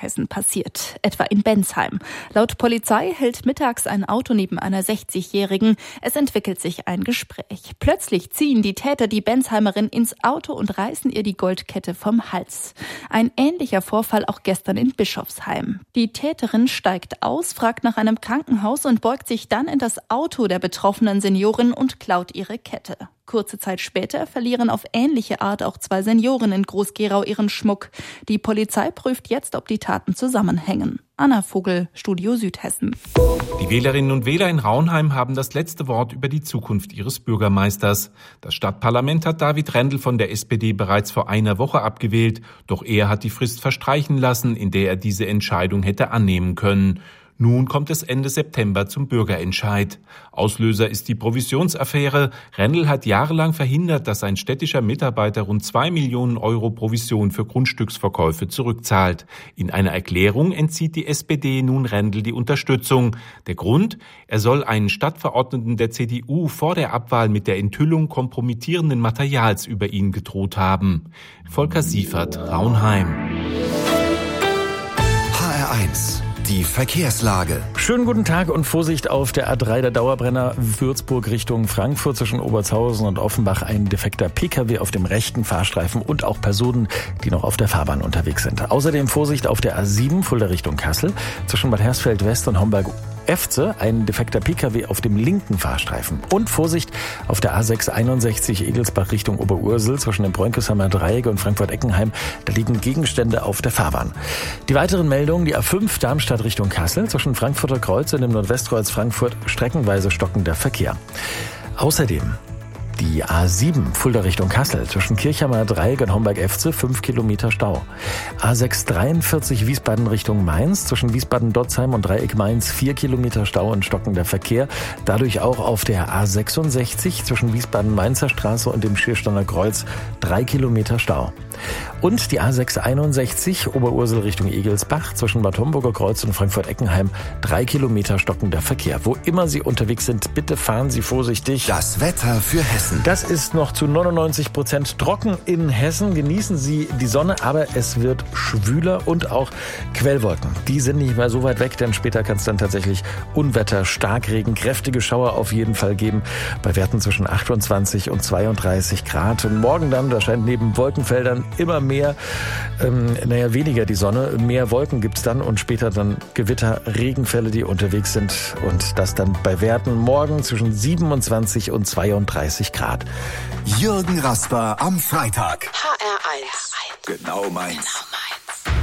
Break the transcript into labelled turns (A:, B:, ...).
A: Südhessen passiert, etwa in Bensheim. Laut Polizei hält mittags ein Auto neben einer 60-Jährigen. Es entwickelt sich ein Gespräch. Plötzlich ziehen die Täter die Bensheimerin ins Auto und reißen ihr die Goldkette vom Hals. Ein ähnlicher Vorfall auch gestern in Bischofsheim. Die Täterin steigt aus, fragt nach einem Krankenhaus und beugt sich dann in das Auto der betroffenen Seniorin und klaut ihre Kette. Kurze Zeit später verlieren auf ähnliche Art auch 2 Senioren in Groß-Gerau ihren Schmuck. Die Polizei prüft jetzt, ob die Taten zusammenhängen. Anna Vogel, Studio Südhessen.
B: Die Wählerinnen und Wähler in Raunheim haben das letzte Wort über die Zukunft ihres Bürgermeisters. Das Stadtparlament hat David Rendel von der SPD bereits vor einer Woche abgewählt. Doch er hat die Frist verstreichen lassen, in der er diese Entscheidung hätte annehmen können. Nun kommt es Ende September zum Bürgerentscheid. Auslöser ist die Provisionsaffäre. Rendel hat jahrelang verhindert, dass ein städtischer Mitarbeiter rund 2 Millionen Euro Provision für Grundstücksverkäufe zurückzahlt. In einer Erklärung entzieht die SPD nun Rendel die Unterstützung. Der Grund? Er soll einen Stadtverordneten der CDU vor der Abwahl mit der Enthüllung kompromittierenden Materials über ihn gedroht haben. Volker Siefert, Raunheim.
C: HR1 Die Verkehrslage.
D: Schönen guten Tag und Vorsicht auf der A3, der Dauerbrenner Würzburg Richtung Frankfurt zwischen Obertshausen und Offenbach. Ein defekter Pkw auf dem rechten Fahrstreifen und auch Personen, die noch auf der Fahrbahn unterwegs sind. Außerdem Vorsicht auf der A7 Fulda Richtung Kassel zwischen Bad Hersfeld West und Homberg-Efze. Ein defekter Pkw auf dem linken Fahrstreifen. Und Vorsicht auf der A6 61 Egelsbach Richtung Oberursel zwischen dem Bräunkesheimer Dreieck und Frankfurt-Eckenheim. Da liegen Gegenstände auf der Fahrbahn. Die weiteren Meldungen, die A5 Darmstadt Richtung Kassel zwischen Frankfurter Kreuz und dem Nordwestkreuz Frankfurt streckenweise stockender Verkehr. Außerdem die A7 Fulda Richtung Kassel zwischen Kirchheimer Dreieck und Homberg-Efze 5 Kilometer Stau. A6 43 Wiesbaden Richtung Mainz zwischen Wiesbaden-Dotzheim und Dreieck Mainz 4 Kilometer Stau und stockender Verkehr. Dadurch auch auf der A66 zwischen Wiesbaden-Mainzer Straße und dem Schiersteiner Kreuz 3 Kilometer Stau. Und die A6 61 Oberursel Richtung Egelsbach zwischen Bad Homburger Kreuz und Frankfurt-Eckenheim 3 Kilometer stockender Verkehr. Wo immer Sie unterwegs sind, bitte fahren Sie vorsichtig.
C: Das Wetter für Hessen.
D: Das ist noch zu 99% trocken in Hessen. Genießen Sie die Sonne, aber es wird schwüler und auch Quellwolken. Die sind nicht mehr so weit weg, denn später kann es dann tatsächlich Unwetter, Starkregen, kräftige Schauer auf jeden Fall geben. Bei Werten zwischen 28 und 32 Grad. Und morgen dann, da scheint neben Wolkenfeldern immer mehr, weniger die Sonne. Mehr Wolken gibt's dann und später dann Gewitter, Regenfälle, die unterwegs sind. Und das dann bei Werten morgen zwischen 27 und 32 Grad.
C: Jürgen Rasper am Freitag.
E: HR1.
C: Genau meins.